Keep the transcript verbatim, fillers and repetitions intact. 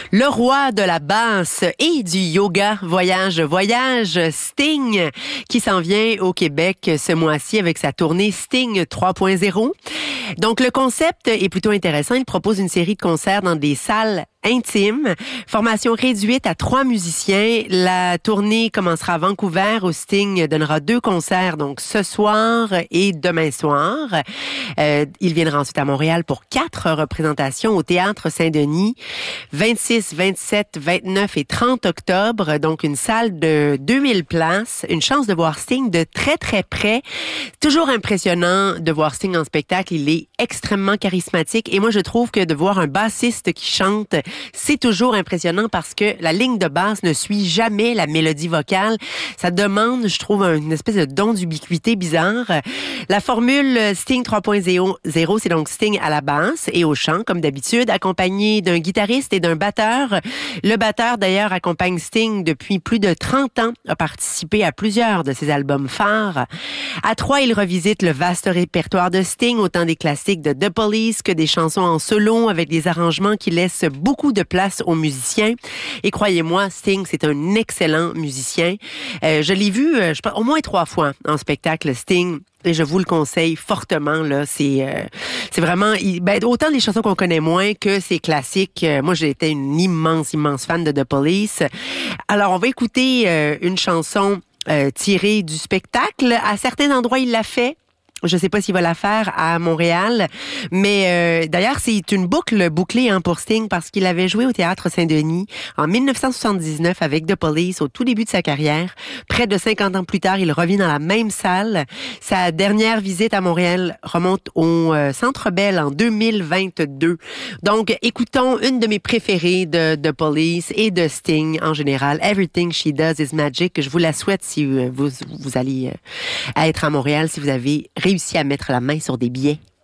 Le roi de la basse et du yoga, voyage, voyage, Sting, qui s'en vient au Québec ce mois-ci avec sa tournée Sting trois point zéro. Donc, le concept est plutôt intéressant. Il propose une série de concerts dans des salles intimes, formation réduite à trois musiciens. La tournée commencera à Vancouver où Sting donnera deux concerts, donc ce soir et demain soir. Euh, il viendra ensuite à Montréal pour quatre représentations au Théâtre Saint-Denis, vingt-six, vingt-sept, vingt-neuf et trente octobre. Donc, une salle de deux mille places. Une chance de voir Sting de très, très près. Toujours impressionnant de voir Sting en spectacle. Il est extrêmement charismatique et moi, je trouve que de voir un bassiste qui chante, c'est toujours impressionnant parce que la ligne de basse ne suit jamais la mélodie vocale. Ça demande, je trouve, une espèce de don d'ubiquité bizarre. La formule Sting trois point zéro, c'est donc Sting à la basse et au chant, comme d'habitude, accompagné d'un guitariste et d'un batteur. Le batteur, d'ailleurs, accompagne Sting depuis plus de trente ans, a participé à plusieurs de ses albums phares. À trois, il revisite le vaste répertoire de Sting, autant des classiques de The Police que des chansons en solo avec des arrangements qui laissent beaucoup de place aux musiciens. Et croyez-moi, Sting, c'est un excellent musicien. Euh, je l'ai vu, euh, je pense, au moins trois fois en spectacle, Sting. Et je vous le conseille fortement, là. C'est, euh, c'est vraiment, ben, autant les chansons qu'on connaît moins que ces classiques. Euh, moi, j'ai été une immense, immense fan de The Police. Alors, on va écouter euh, une chanson euh, tirée du spectacle. À certains endroits, il l'a fait. Je sais pas s'il va la faire à Montréal, mais euh, d'ailleurs, c'est une boucle bouclée hein, pour Sting parce qu'il avait joué au Théâtre Saint-Denis en dix-neuf cent soixante-dix-neuf avec The Police au tout début de sa carrière. Près de cinquante ans plus tard, il revient dans la même salle. Sa dernière visite à Montréal remonte au euh, Centre Bell en deux mille vingt-deux. Donc, écoutons une de mes préférées de The Police et de Sting en général, Everything She Does Is Magic. Je vous la souhaite si vous, vous allez euh, être à Montréal, si vous avez réussi à mettre la main sur des billets.